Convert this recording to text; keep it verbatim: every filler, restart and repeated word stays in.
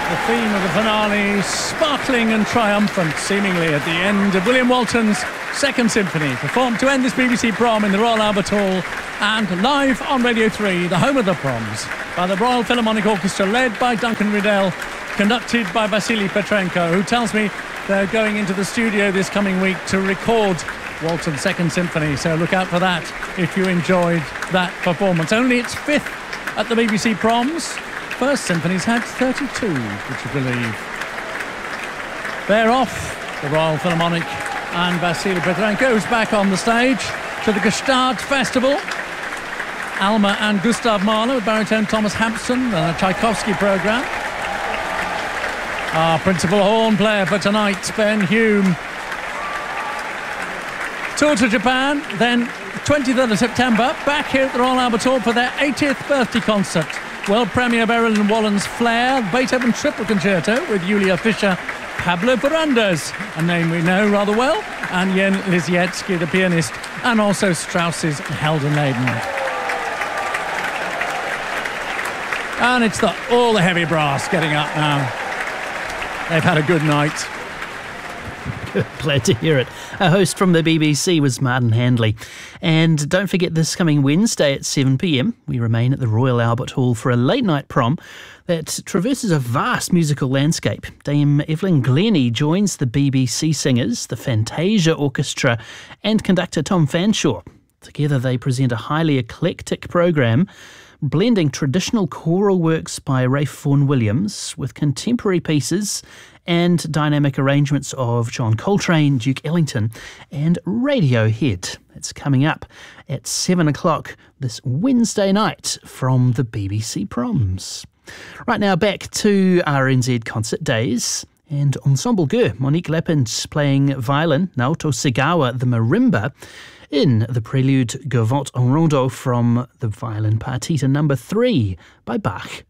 The theme of the finale, sparkling and triumphant, seemingly at the end of William Walton's Second Symphony, performed to end this B B C prom in the Royal Albert Hall and live on Radio three, the home of the proms, by the Royal Philharmonic Orchestra, led by Duncan Riddell, conducted by Vasily Petrenko, who tells me they're going into the studio this coming week to record Walton's Second Symphony, so look out for that if you enjoyed that performance. Only its fifth at the B B C proms. First symphony's had thirty-two, would you believe? They're off, the Royal Philharmonic, and Vasily Petrenko's back on the stage to the Gestalt Festival. Alma and Gustav Mahler with baritone Thomas Hampson and a Tchaikovsky programme. Our principal horn player for tonight, Ben Hume. Tour to Japan, then twenty-third of September, back here at the Royal Albert Hall for their eightieth birthday concert. World premiere of Erin Wallen's Flair, Beethoven Triple Concerto with Julia Fischer, Pablo Ferrandes, a name we know rather well, and Jen Lizietsky, the pianist, and also Strauss's Heldenleben. And it's the, all the heavy brass getting up now. They've had a good night. Glad to hear it. Our host from the B B C was Martin Handley. And don't forget, this coming Wednesday at seven p m, we remain at the Royal Albert Hall for a late-night prom that traverses a vast musical landscape. Dame Evelyn Glennie joins the B B C singers, the Fantasia Orchestra, and conductor Tom Fanshawe. Together they present a highly eclectic programme, blending traditional choral works by Ralph Vaughan Williams with contemporary pieces and dynamic arrangements of John Coltrane, Duke Ellington, and Radiohead. It's coming up at seven o'clock this Wednesday night from the B B C proms. Right now, back to R N Z Concert Days. And Ensemble Gueux, Monique Leppens playing violin, Naoto Segawa the marimba, in the prelude Gavotte en Rondeau from the violin partita number three by Bach.